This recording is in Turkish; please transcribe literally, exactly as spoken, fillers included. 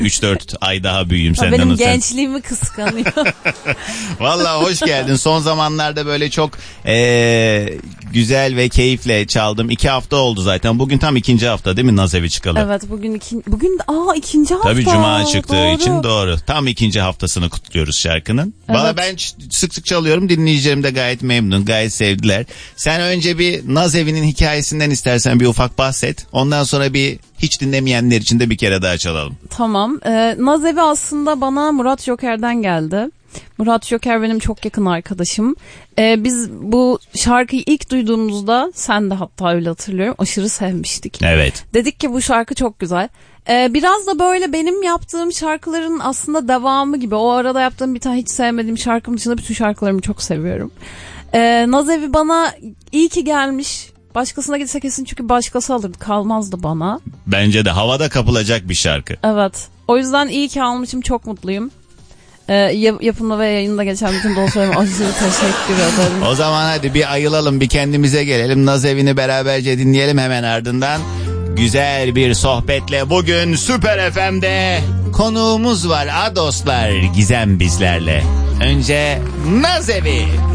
üç dört ay daha büyüğüm senden. Benim sen... gençliğimi kıskanıyor. Vallahi hoş geldin. Son zamanlarda böyle çok ee, güzel ve keyifle çaldım. İki hafta oldu zaten. Bugün tam ikinci hafta değil mi Nazevi çıkalı? Evet bugün iki, bugün aa ikinci hafta. Tabii cuma çıktığı doğru. için doğru. Tam ikinci haftasını kutluyoruz şarkının. Evet. Valla ben sık sık çalıyorum. Dinleyicilerim de gayet memnun. Gayet sevdiler. Sen önce bir Nazevi'nin hikayesinden istersen bir ufak bahset. Ondan sonra bir hiç dinlemeyenler için de bir kere daha çalalım. Tamam. Ee, Nazevi aslında bana Murat Joker'den geldi. Murat Joker benim çok yakın arkadaşım. Ee, biz bu şarkıyı ilk duyduğumuzda, sen de hatta öyle hatırlıyorum, aşırı sevmiştik. Evet. Dedik ki bu şarkı çok güzel. Ee, biraz da böyle benim yaptığım şarkıların aslında devamı gibi. O arada yaptığım bir tane hiç sevmediğim şarkım dışında bütün şarkılarımı çok seviyorum. Ee, Nazevi bana iyi ki gelmiş. Başkasına gitse kesin çünkü başkası alırdı, kalmazdı bana. Bence de havada kapılacak bir şarkı. Evet. O yüzden iyi ki almışım, çok mutluyum. Ee, yapımda ve yayında geçen bütün dostlarıma aşırı teşekkür ederim. O zaman hadi bir ayılalım, bir kendimize gelelim. Nazevi'ni beraberce dinleyelim, hemen ardından güzel bir sohbetle bugün Süper F M'de konuğumuz var. A dostlar, Gizem bizlerle. Önce Nazevi.